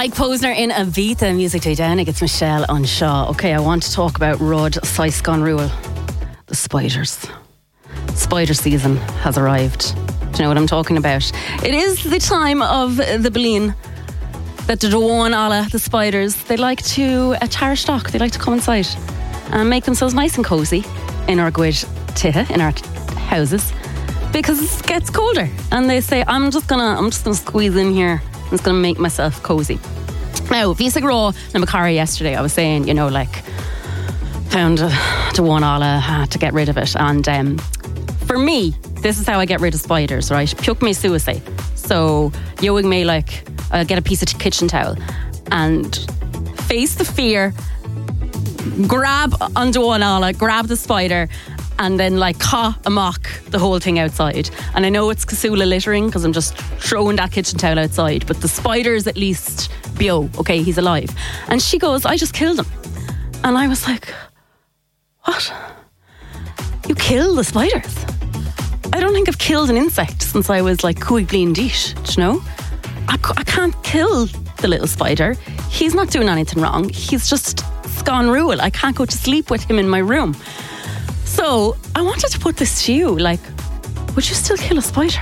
Mike Posner in Ibiza, Music Day Downing. It's Michelle on Shaw. Okay, I want to talk about Rud Saiscon Rule. The spiders. Spider season has arrived. Do you know what I'm talking about? It is the time of the Beleen that the Dawan Allah, the spiders, they like to tar stock. They like to come inside and make themselves nice and cosy in our Gwyd Tiha, in our houses, because it gets colder. And they say, I'm just gonna squeeze in here. I'm just gonna make myself cosy. Now, Visa Grow na Macari yesterday, I was saying, found Dawan Allah, had to get rid of it. And for me, this is how I get rid of spiders, right? Piuk me suicide. So, yoing me get a piece of kitchen towel and face the fear, grab on Dawan Allah, grab the spider, and then caw a mock the whole thing outside. And I know it's Kasula littering because I'm just throwing that kitchen towel outside, but the spider's at least bio, okay, he's alive. And she goes, I just killed him. And I was like, what? You kill the spiders? I don't think I've killed an insect since I was Cúig Bliain Dish, do you know? I can't kill the little spider. He's not doing anything wrong. He's just Scon Rule. I can't go to sleep with him in my room. So I wanted to put this to you, would you still kill a spider?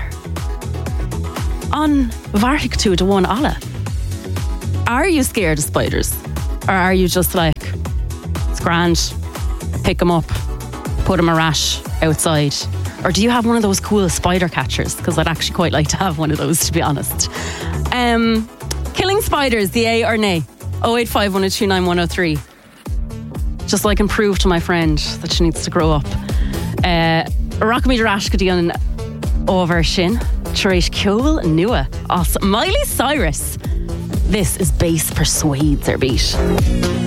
On Vartic 2 to 1 Allah. Are you scared of spiders? Or are you just it's grand, pick them up, put them a rash outside? Or do you have one of those cool spider catchers? Because I'd actually quite like to have one of those, to be honest. Killing spiders, the A or nay? 085 1029 103. Just so I can prove to my friend that she needs to grow up. Rockamy Darashkadian over Shin. Trish Kewell Nua. Awesome. Miley Cyrus. This is Bass Persuades Our Beat.